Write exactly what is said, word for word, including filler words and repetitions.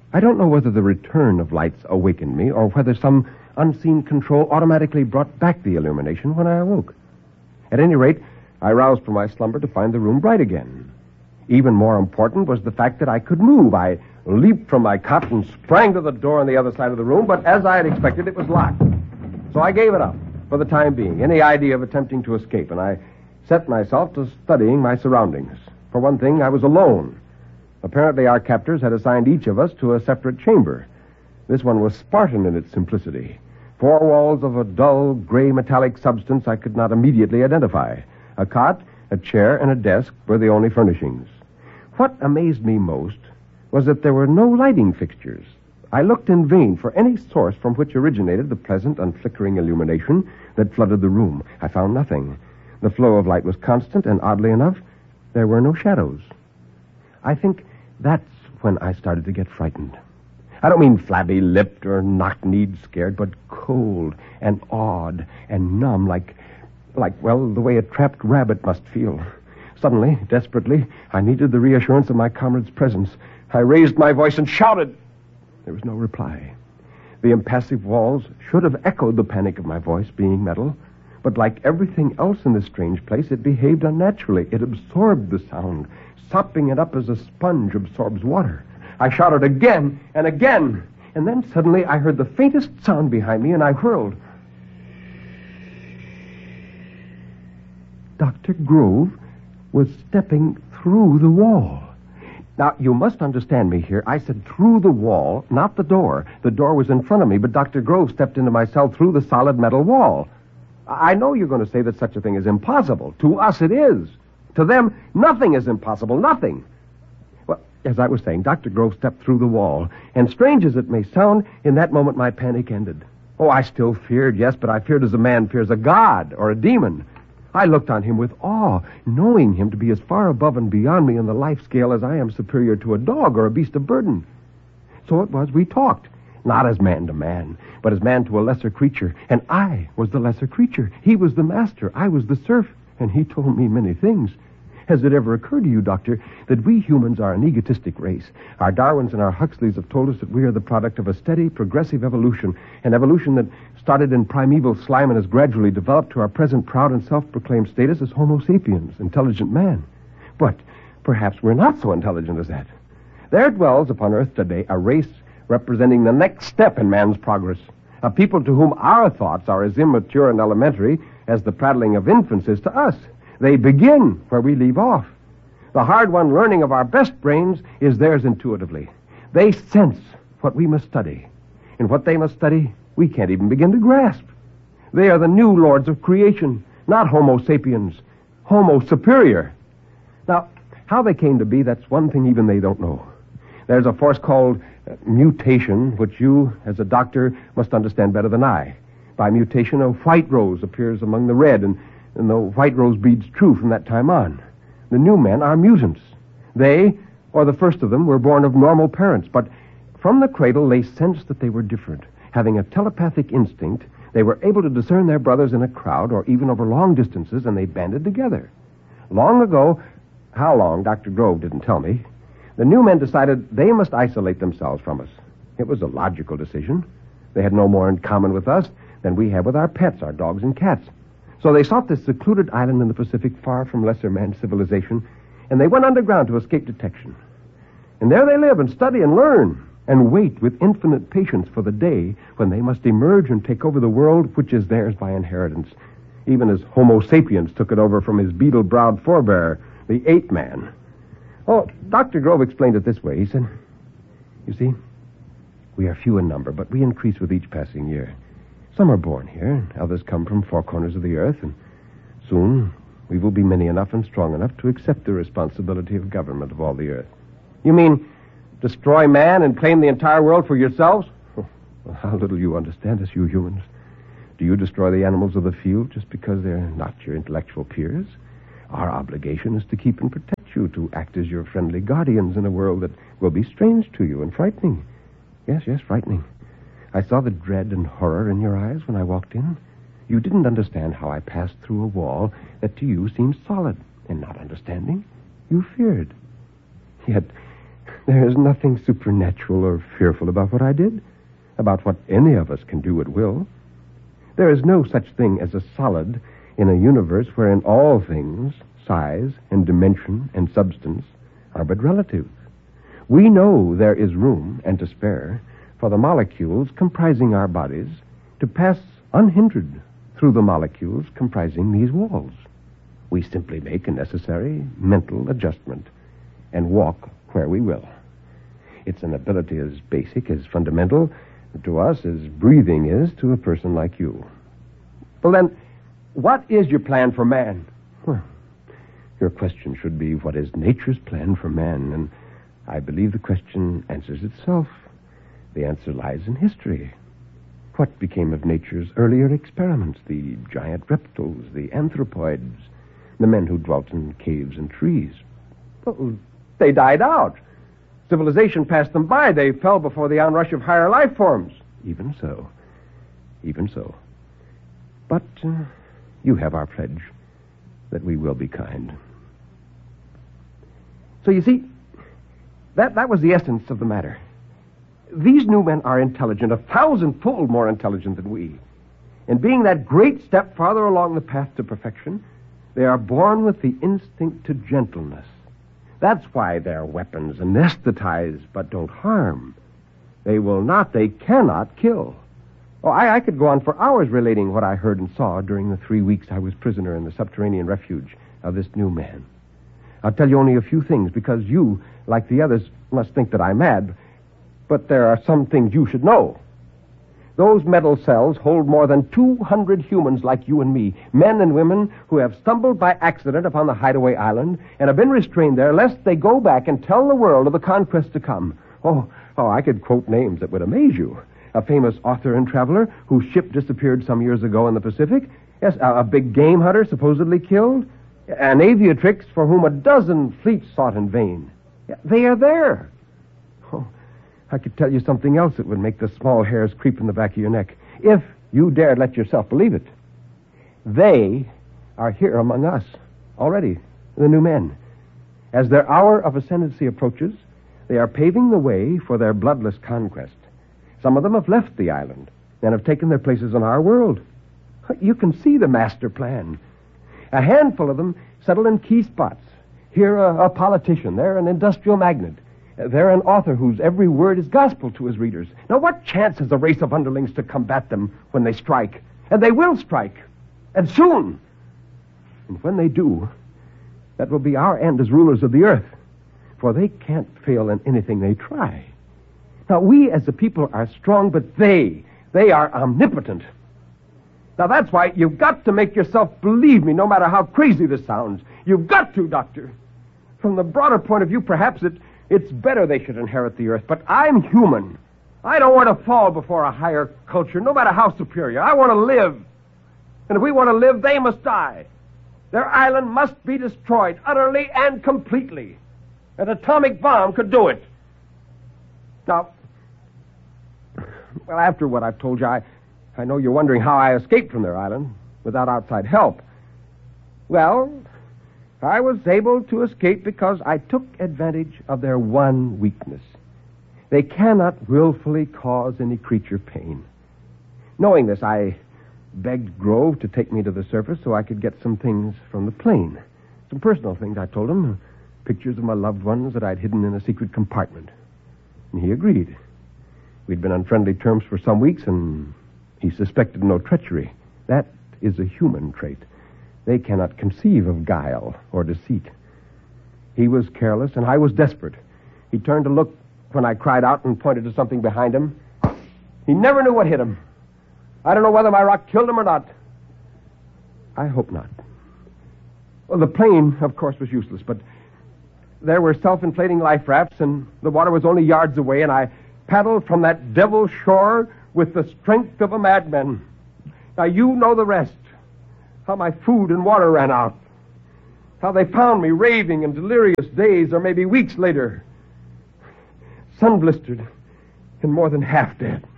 I don't know whether the return of lights awakened me or whether some unseen control automatically brought back the illumination when I awoke. At any rate, I roused from my slumber to find the room bright again. Even more important was the fact that I could move. I leaped from my cot and sprang to the door on the other side of the room, but as I had expected, it was locked. So I gave it up, for the time being, any idea of attempting to escape, and I set myself to studying my surroundings. For one thing, I was alone. Apparently, our captors had assigned each of us to a separate chamber. This one was Spartan in its simplicity. Four walls of a dull, gray metallic substance I could not immediately identify. A cot, a chair, and a desk were the only furnishings. What amazed me most was that there were no lighting fixtures. I looked in vain for any source from which originated the pleasant and flickering illumination that flooded the room. I found nothing. The flow of light was constant, and oddly enough, there were no shadows. I think that's when I started to get frightened. I don't mean flabby-lipped or knock-kneed scared, but cold and awed and numb, like, like, well, the way a trapped rabbit must feel. Suddenly, desperately, I needed the reassurance of my comrade's presence. I raised my voice and shouted. There was no reply. The impassive walls should have echoed the panic of my voice, being metal, but like everything else in this strange place, it behaved unnaturally. It absorbed the sound, sopping it up as a sponge absorbs water. I shouted again and again, and then suddenly I heard the faintest sound behind me, and I whirled. Doctor Grove was stepping through the wall. Now, you must understand me here. I said through the wall, not the door. The door was in front of me, but Doctor Grove stepped into my cell through the solid metal wall. I know you're going to say that such a thing is impossible. To us, it is. To them, nothing is impossible. Nothing. Well, as I was saying, Doctor Grove stepped through the wall, and strange as it may sound, in that moment my panic ended. Oh, I still feared, yes, but I feared as a man fears a god or a demon. I looked on him with awe, knowing him to be as far above and beyond me in the life scale as I am superior to a dog or a beast of burden. So it was we talked, not as man to man, but as man to a lesser creature, and I was the lesser creature. He was the master, I was the serf, and he told me many things. Has it ever occurred to you, Doctor, that we humans are an egotistic race? Our Darwins and our Huxleys have told us that we are the product of a steady, progressive evolution, an evolution that started in primeval slime and has gradually developed to our present proud and self-proclaimed status as Homo sapiens, intelligent man. But perhaps we're not so intelligent as that. There dwells upon Earth today a race representing the next step in man's progress, a people to whom our thoughts are as immature and elementary as the prattling of infants is to us. They begin where we leave off. The hard-won learning of our best brains is theirs intuitively. They sense what we must study. And what they must study, we can't even begin to grasp. They are the new lords of creation, not Homo sapiens, Homo superior. Now, how they came to be, that's one thing even they don't know. There's a force called uh, mutation, which you, as a doctor, must understand better than I. By mutation, a white rose appears among the red, and And the white rose breeds true from that time on. The new men are mutants. They, or the first of them, were born of normal parents, but from the cradle they sensed that they were different. Having a telepathic instinct, they were able to discern their brothers in a crowd or even over long distances, and they banded together. Long ago, how long, Doctor Grove didn't tell me, the new men decided they must isolate themselves from us. It was a logical decision. They had no more in common with us than we have with our pets, our dogs and cats. So they sought this secluded island in the Pacific far from lesser man civilization, and they went underground to escape detection. And there they live and study and learn and wait with infinite patience for the day when they must emerge and take over the world which is theirs by inheritance, even as Homo sapiens took it over from his beetle-browed forebear, the ape man. Oh, Doctor Grove explained it this way. He said, you see, we are few in number, but we increase with each passing year. Some are born here, others come from four corners of the earth, and soon we will be many enough and strong enough to accept the responsibility of government of all the earth. You mean destroy man and claim the entire world for yourselves? Oh, well, how little you understand us, you humans. Do you destroy the animals of the field just because they're not your intellectual peers? Our obligation is to keep and protect you, to act as your friendly guardians in a world that will be strange to you and frightening. Yes, yes, frightening. I saw the dread and horror in your eyes when I walked in. You didn't understand how I passed through a wall that to you seemed solid, and not understanding, you feared. Yet, There is nothing supernatural or fearful about what I did, about what any of us can do at will. There is no such thing as a solid in a universe wherein all things, size and dimension and substance, are but relative. We know there is room, and to spare, for the molecules comprising our bodies to pass unhindered through the molecules comprising these walls. We simply make a necessary mental adjustment and walk where we will. It's an ability as basic, as fundamental to us as breathing is to a person like you. Well, then, what is your plan for man? Well, your question should be, what is nature's plan for man? And I believe the question answers itself. The answer lies in history. What became of nature's earlier experiments? The giant reptiles, the anthropoids, the men who dwelt in caves and trees. Well, they died out. Civilization passed them by. They fell before the onrush of higher life forms. Even so. Even so. But uh, you have our pledge that we will be kind. So you see, that, that was the essence of the matter. These new men are intelligent, a thousandfold more intelligent than we. And being that great step farther along the path to perfection, they are born with the instinct to gentleness. That's why their weapons anesthetize but don't harm. They will not, they cannot kill. Oh, I, I could go on for hours relating what I heard and saw during the three weeks I was prisoner in the subterranean refuge of this new man. I'll tell you only a few things, because you, like the others, must think that I'm mad. But there are some things you should know. Those metal cells hold more than two hundred humans like you and me, men and women who have stumbled by accident upon the hideaway island and have been restrained there lest they go back and tell the world of the conquest to come. Oh, oh, I could quote names that would amaze you. A famous author and traveler whose ship disappeared some years ago in the Pacific. Yes, a, a big game hunter supposedly killed. An aviatrix for whom a dozen fleets sought in vain. They are there. Oh, I could tell you something else that would make the small hairs creep in the back of your neck, if you dared let yourself believe it. They are here among us already, the new men. As their hour of ascendancy approaches, they are paving the way for their bloodless conquest. Some of them have left the island and have taken their places in our world. You can see the master plan. A handful of them settle in key spots. Here, a, a politician. There, an industrial magnate. There, an author whose every word is gospel to his readers. Now, what chance has a race of underlings to combat them when they strike? And they will strike. And soon. And when they do, that will be our end as rulers of the earth. For they can't fail in anything they try. Now, we as a people are strong, but they, they are omnipotent. Now, that's why you've got to make yourself believe me, no matter how crazy this sounds. You've got to, Doctor. From the broader point of view, perhaps it, it's better they should inherit the earth, but I'm human. I don't want to fall before a higher culture, no matter how superior. I want to live. And if we want to live, they must die. Their island must be destroyed, utterly and completely. An atomic bomb could do it. Now, well, after what I've told you, I... I know you're wondering how I escaped from their island without outside help. Well, I was able to escape because I took advantage of their one weakness. They cannot willfully cause any creature pain. Knowing this, I begged Grove to take me to the surface so I could get some things from the plane. Some personal things, I told him. Pictures of my loved ones that I'd hidden in a secret compartment. And he agreed. We'd been on friendly terms for some weeks, and he suspected no treachery. That is a human trait. They cannot conceive of guile or deceit. He was careless, and I was desperate. He turned to look when I cried out and pointed to something behind him. He never knew what hit him. I don't know whether my rock killed him or not. I hope not. Well, the plane, of course, was useless, but there were self-inflating life rafts, and the water was only yards away, and I paddled from that devil's shore with the strength of a madman. Now, you know the rest. How my food and water ran out. How they found me raving in delirious days or maybe weeks later. Sun-blistered and more than half dead.